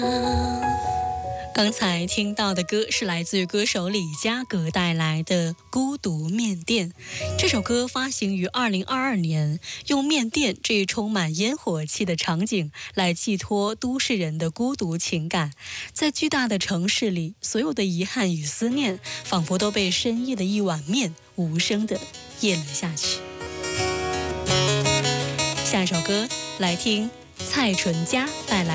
刚才听到的歌是来自歌手李佳格带来的《孤独面店》。这首歌发行于2022年，用面店这一充满烟火气的场景来寄托都市人的孤独情感。在巨大的城市里，所有的遗憾与思念，仿佛都被深夜的一碗面无声地咽了下去。下一首歌来听蔡淳佳带来